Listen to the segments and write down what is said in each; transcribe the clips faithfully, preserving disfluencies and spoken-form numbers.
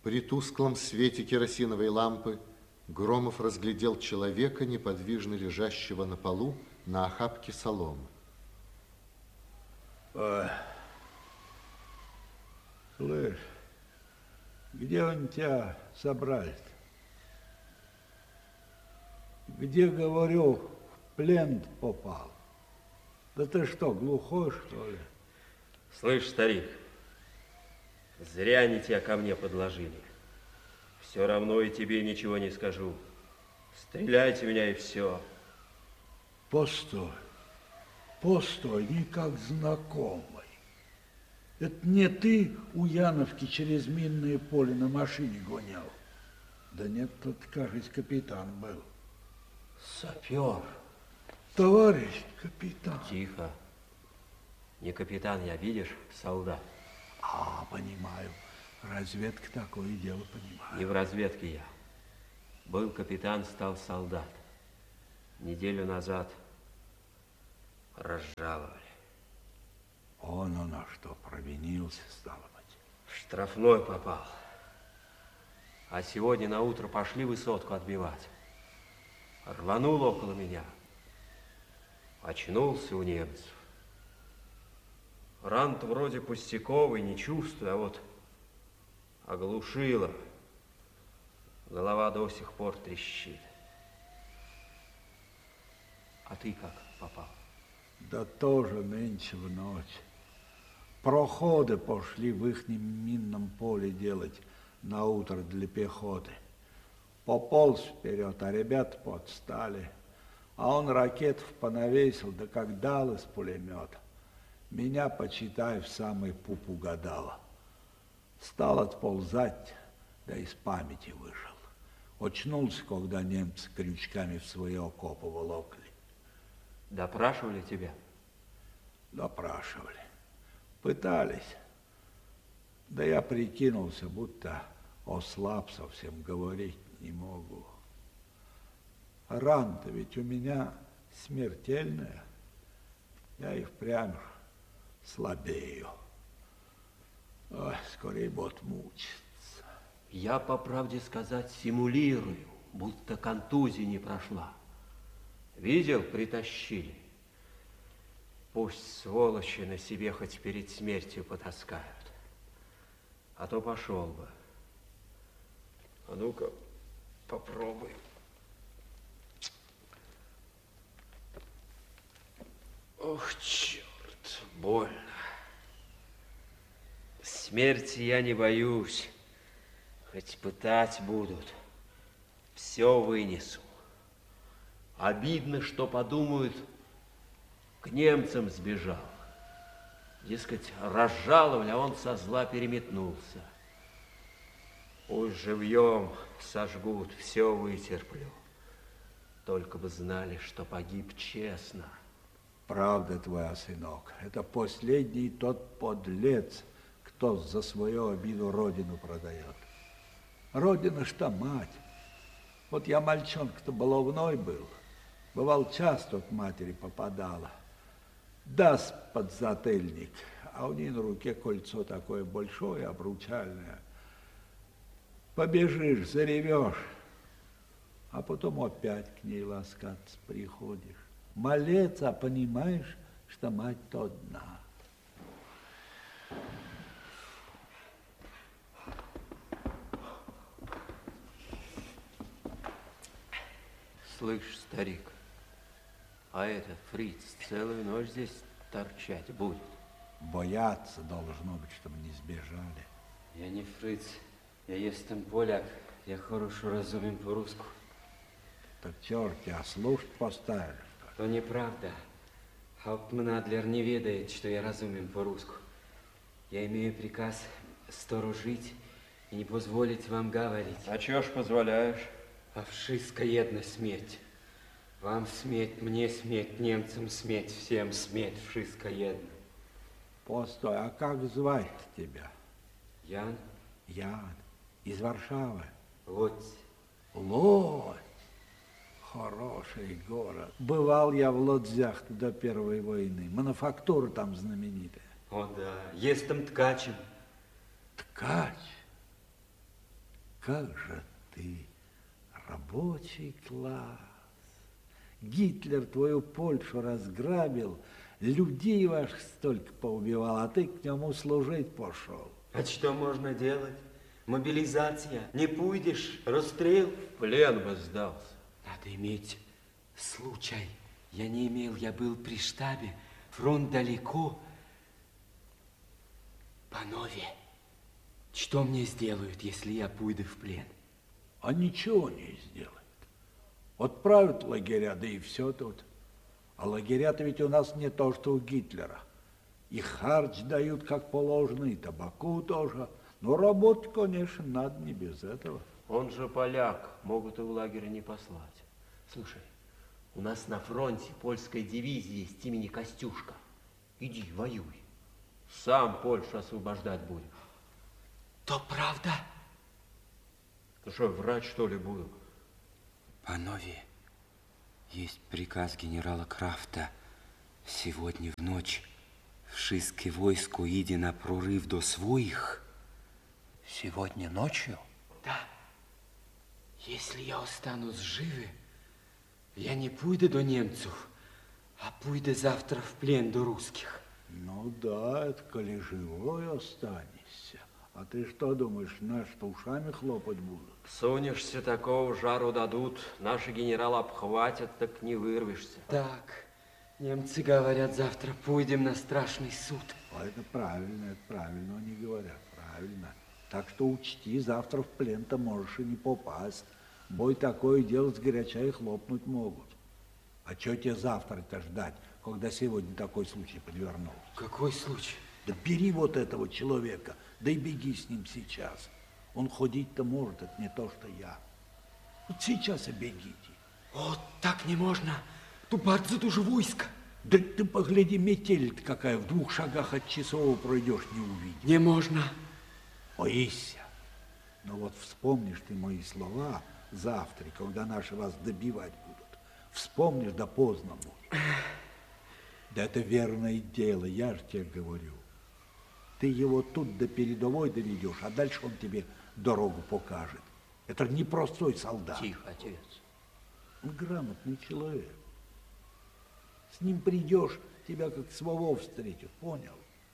При тусклом свете керосиновой лампы Громов разглядел человека, неподвижно лежащего на полу на охапке соломы. Ой. Слышь, где он тебя собрали-то? Где, говорю, в плен попал? Да ты что, глухой, что ли? Слышь, старик, зря они тебя ко мне подложили. Все равно и тебе ничего не скажу. Стреляйте меня и все. Постой, постой, не как знакомый. Это не ты у Яновки через минное поле на машине гонял? Да нет, тут, кажется, капитан был. Сапер. Товарищ капитан. Тихо. Не капитан я, видишь, солдат. А, понимаю. Разведка такое дело, понимаю. Не в разведке я. Был капитан, стал солдат. Неделю назад разжаловали. Он, он, а что, провинился, стало быть? В штрафной попал. А сегодня на утро пошли высотку отбивать. Рванул около меня. Очнулся у немцев. Ран-то вроде пустяковый, не чувствую, а вот оглушило. Голова до сих пор трещит. А ты как попал? Да тоже нынче в ночь. Проходы пошли в ихнем минном поле делать на утро для пехоты. Пополз вперед, а ребята подстали. А он ракетов понавесил, да как дал из пулемета. Меня, почитай, в самый пуп угадало. Стал отползать, да из памяти вышел. Очнулся, когда немцы крючками в свои окопы волокли. Допрашивали тебя? Допрашивали. Пытались. Да я прикинулся, будто ослаб совсем, говорить не могу. Рана-то ведь у меня смертельная. Я и впрямь слабею. Ой, скорее бот мучится. Я, по правде сказать, симулирую, будто контузия не прошла. Видел, притащили. Пусть сволочи на себе хоть перед смертью потаскают. А то пошел бы. А ну-ка, попробуй. Ох, черт, больно. Смерти я не боюсь. Хоть пытать будут. Все вынесу. Обидно, что подумают, к немцам сбежал. Дескать, разжаловали, а он со зла переметнулся. Пусть живьем сожгут, все вытерплю. Только бы знали, что погиб честно. Правда твоя, сынок. Это последний тот подлец, кто за свою обиду родину продает. Родина что мать. Вот я мальчонка-то баловной был. Бывал, часто к матери попадала. Даст подзатыльник, а у ней на руке кольцо такое большое, обручальное. Побежишь, заревешь, а потом опять к ней ласкаться приходишь. Малец, а понимаешь, что мать-то одна. Слышь, старик, а этот фриц целую ночь здесь торчать будет? Бояться должно быть, чтобы не сбежали. Я не фриц, я jestem поляк, я хорошо разумем по-русски. Так черт, тебя слушать поставили, что ли? То неправда. Хауптман Адлер не ведает, что я разумем по-русски. Я имею приказ сторожить и не позволить вам говорить. А чего ж позволяешь? А вшиска jedna смерть. Вам смерть, мне смерть, немцам смерть, всем смерть, вшиска jedna. Постой, а как звать тебя? Ян? Ян. Из Варшавы? Лодзь. Лодзь. Хороший город. Бывал я в Лодзях до Первой войны. Мануфактура там знаменитая. О, да. Jestem ткачем. Ткач? как же ты, рабочий класс. Гитлер твою Польшу разграбил, людей ваших столько поубивал, а ты к нему служить пошел. А что можно делать? Мобилизация. Не пойдешь, расстрел. В плен бы сдался. Надо иметь случай. Я не имел, я был при штабе. Фронт далеко. Панове, что мне сделают, если я пойду в плен? А ничего не сделают. Отправят в лагеря, да и все тут. А лагеря-то ведь у нас не то, что у Гитлера. И харч дают, как положено, и табаку тоже. Но работать, конечно, надо не без этого. Он же поляк, могут и в лагере не послать. Слушай, у нас на фронте польская дивизия есть имени Костюшка. Иди, воюй. Сам Польшу освобождать будем. То правда? Ты что, врать, что ли, буду? Панове, есть приказ генерала Крафта. Сегодня в ночь вшистке войску иди на прорыв до своих. Сегодня ночью? Да. Если я останусь живы, я не пойду до немцев, а пойду завтра в плен до русских. Ну да, это коли живой останешься. А ты что думаешь, наши-то ушами хлопать будут? Сунешься, такого жару дадут, наши генералы обхватят, так не вырвешься. Так, немцы говорят, завтра пойдем на страшный суд. А это правильно, это правильно они говорят, правильно. Так что учти, завтра в плен-то можешь и не попасть. Бой такое дело с горяча и хлопнуть могут. А что тебе завтра-то ждать, когда сегодня такой случай подвернулся? Какой случай? Да бери вот этого человека, да и беги с ним сейчас. Он ходить-то может, это не то, что я. Вот сейчас и бегите. О, так не можно. Тут bardzo дуже войска. Да ты погляди, метель-то какая, в двух шагах от часового пройдешь, не увидишь. Не можно. Боишься. Но вот вспомнишь ты мои слова завтра, когда наши вас добивать будут. Вспомнишь, да поздно будет. Да это верное дело, я же тебе говорю. Ты его тут до передовой доведешь, а дальше он тебе дорогу покажет. Это не простой солдат. Тихо, отец. Он грамотный человек. С ним придешь, тебя как своего встретят, понял?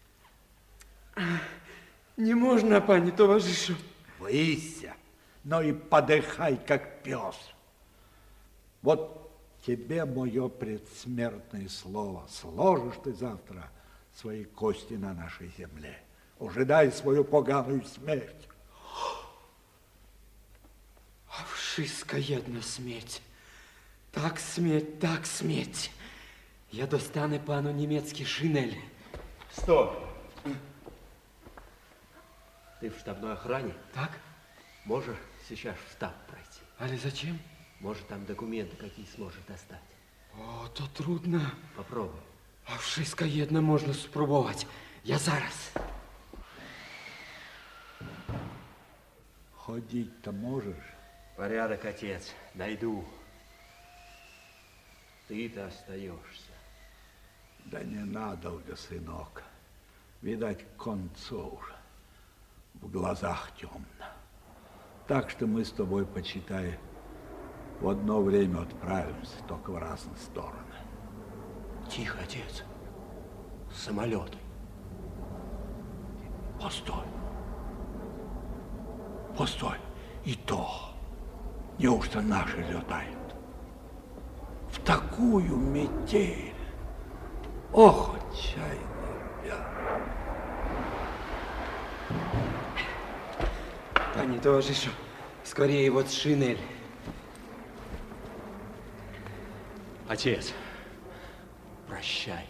Не можно, пане товаришу. Бойся, но и подыхай, как пес. Вот тебе мое предсмертное слово. Сложишь ты завтра свои кости на нашей земле. Ожидай свою поганую смерть. А вшиска jedna смерть. Так смерть, так смерть. Я достану пану немецкий шинель. Стой! Ты в штабной охране? Так? Можешь сейчас в штаб пройти? Але зачем? Может, там документы какие сможешь достать? О, то трудно. Попробуй. А вшиска jedna можно спробовать. Я зараз. Ходить-то можешь? Порядок, отец. Дойду. Ты-то остаешься. Да ненадолго, сынок. Видать, к концу уже. В глазах темно. Так что мы с тобой, почитай, в одно время отправимся, только в разные стороны. Тихо, отец. Самолеты. Постой. Постой. И то. Неужто наши летают? В такую метель. Ох, отчаянный ребят. Пане товаришу, скорее вот шинель. Отец, прощай.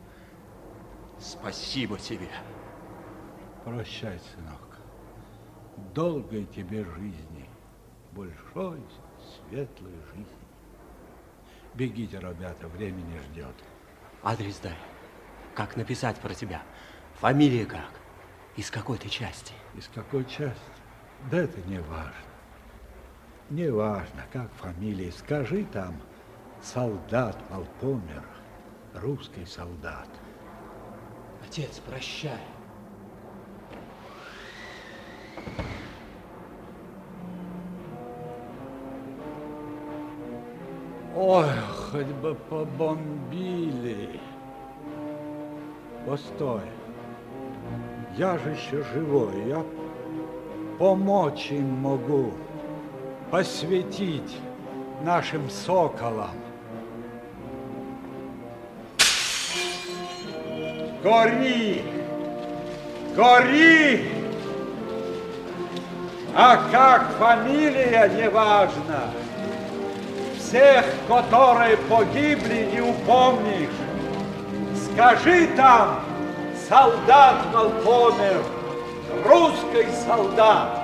Спасибо тебе. Прощай, сынок. Долгой тебе жизни. Большой, светлой жизни. Бегите, ребята, время не ждет. Адрес дай. Как написать про тебя? Фамилия как? Из какой ты части? Из какой части? Да это не важно. Не важно, как фамилия. Скажи там, солдат Волпомер, русский солдат. Отец, прощай. Ой, хоть бы побомбили. Постой. Я же еще живой, я помочь им могу, посвятить нашим соколам. Гори! Гори! А как фамилия, неважно. Всех, которые погибли, не упомнишь. Скажи там, солдат мол помер, русский солдат.